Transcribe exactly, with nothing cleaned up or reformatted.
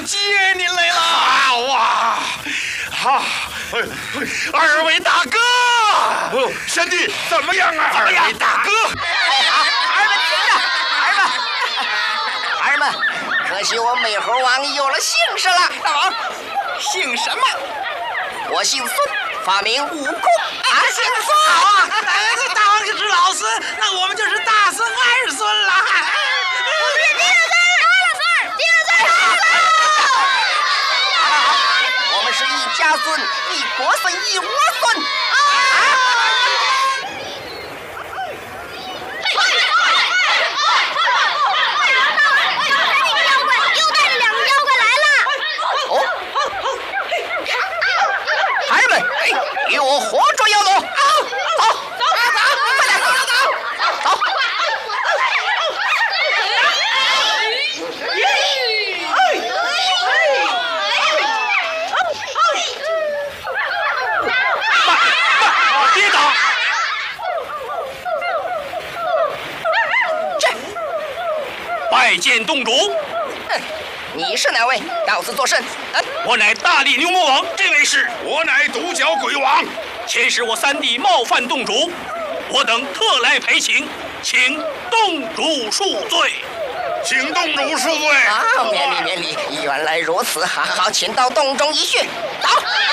王接您来了。 好啊，好，二位大哥，贤弟怎么样啊？ 怎么样， 二位大哥？ 哎，好，儿们听着，儿们，儿们，可惜我美猴王有了姓氏了。 大王，姓什么？ 我姓孙，发明悟空。啊，姓孙。 好啊，哎，这大王就是老孙，那我们就是大孙、二孙了。 我是第二孙，二孙，第二孙，二孙。 我们是一家孙，一国孙，一窝孙。 又带着两个妖怪来了。 哦，孩儿们，与我活捉妖魔。走，走，走，快点，走，走，走。 别打！ 这， 拜见洞主。 哼，你是哪位？到此作甚？嗯， 我乃大力牛魔王，这位是我乃独角鬼王。前时我三弟冒犯洞主，我等特来陪请，请洞主恕罪。请洞主恕罪。 啊，免礼免礼，原来如此，好好，请到洞中一叙。走。